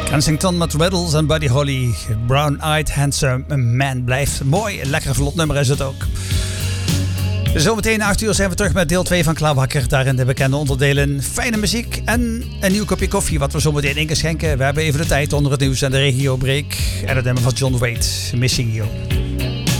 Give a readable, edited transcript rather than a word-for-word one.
Kensington met Riddles en Buddy Holly. Brown-eyed handsome man blijft mooi. Een lekker vlot nummer is het ook. Zometeen 8 uur zijn we terug met deel 2 van Klaarwakker. Daarin de bekende onderdelen fijne muziek en een nieuw kopje koffie. Wat we zometeen in gaan schenken. We hebben even de tijd onder het nieuws en de regiobreak. En het nummer van John Waite, Missing You.